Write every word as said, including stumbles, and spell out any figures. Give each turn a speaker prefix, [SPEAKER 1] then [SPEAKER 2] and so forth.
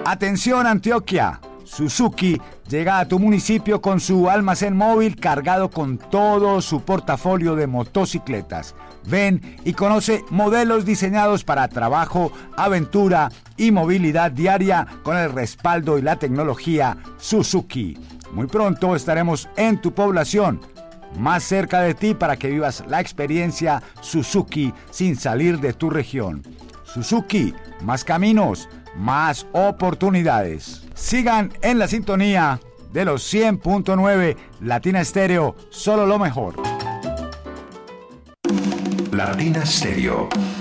[SPEAKER 1] Atención Antioquia, Suzuki llega a tu municipio con su almacén móvil cargado con todo su portafolio de motocicletas. Ven y conoce modelos diseñados para trabajo, aventura y movilidad diaria con el respaldo y la tecnología Suzuki. Muy pronto estaremos en tu población, más cerca de ti para que vivas la experiencia Suzuki sin salir de tu región. Suzuki, más caminos, más oportunidades. Sigan en la sintonía de los cien punto nueve Latina Estéreo, solo lo mejor.
[SPEAKER 2] Latina Stereo.